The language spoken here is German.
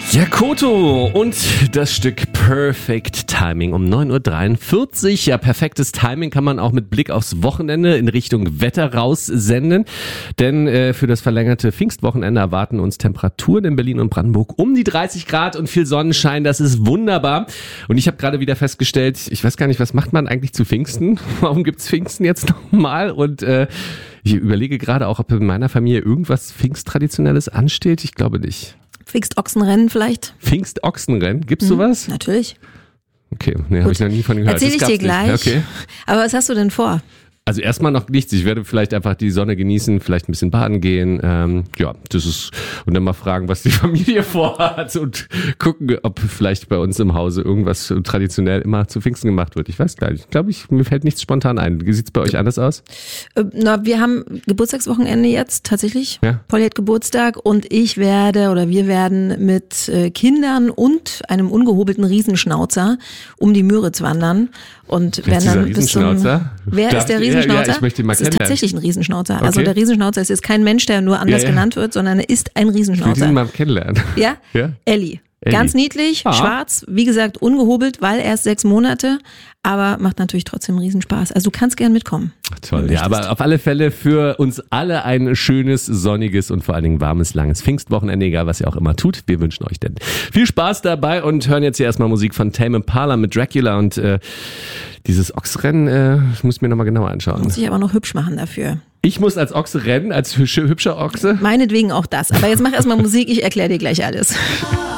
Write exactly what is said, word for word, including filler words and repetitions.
Ja, Koto und das Stück Perfect Timing um neun Uhr dreiundvierzig. Ja, perfektes Timing kann man auch mit Blick aufs Wochenende in Richtung Wetter raussenden. Denn äh, für das verlängerte Pfingstwochenende erwarten uns Temperaturen in Berlin und Brandenburg um die dreißig Grad und viel Sonnenschein. Das ist wunderbar. Und ich habe gerade wieder festgestellt, ich weiß gar nicht, was macht man eigentlich zu Pfingsten? Warum gibt's Pfingsten jetzt nochmal? Und äh, ich überlege gerade auch, ob in meiner Familie irgendwas Pfingsttraditionelles ansteht. Ich glaube nicht. Pfingstochsenrennen vielleicht? Pfingstochsenrennen? Gibt's mhm, sowas? Natürlich. Okay, nee, habe ich noch nie von gehört. Erzähl ich dir gleich. Okay. Aber was hast du denn vor? Also erstmal noch nichts. Ich werde vielleicht einfach die Sonne genießen, vielleicht ein bisschen baden gehen. Ähm, ja, das ist und dann mal fragen, was die Familie vorhat und gucken, ob vielleicht bei uns im Hause irgendwas traditionell immer zu Pfingsten gemacht wird. Ich weiß gar nicht. Ich glaube, ich, mir fällt nichts spontan ein. Wie sieht's bei euch anders aus? Na, wir haben Geburtstagswochenende jetzt tatsächlich. Ja. Polly hat Geburtstag und ich werde oder wir werden mit Kindern und einem ungehobelten Riesenschnauzer um die Müritz wandern. Und wer werden dann bis zum, Riesenschnauzer? wer Darf ist der ich, Riesenschnauzer? Ja, ja, ich möchte ihn mal das ist kennenlernen. tatsächlich ein Riesenschnauzer. Okay. Also der Riesenschnauzer ist jetzt kein Mensch, der nur anders ja, ja. genannt wird, sondern er ist ein Ich will Riesenschnauzer. ihn mal kennenlernen. Ja? Ja? Ellie. Ellie. Ganz niedlich, Ah. schwarz, wie gesagt ungehobelt, weil erst sechs Monate, aber macht natürlich trotzdem Riesenspaß. Also du kannst gern mitkommen. Toll, ja, aber auf alle Fälle für uns alle ein schönes, sonniges und vor allen Dingen warmes, langes Pfingstwochenende, egal was ihr auch immer tut. Wir wünschen euch denn viel Spaß dabei und hören jetzt hier erstmal Musik von Tame Impala mit Dracula und äh, dieses Ochsrennen, äh, ich muss mir nochmal genauer anschauen. Muss ich aber noch hübsch machen dafür. Ich muss als Ochse rennen, als hübscher Ochse? Meinetwegen auch das. Aber jetzt mach erstmal Musik, ich erkläre dir gleich alles.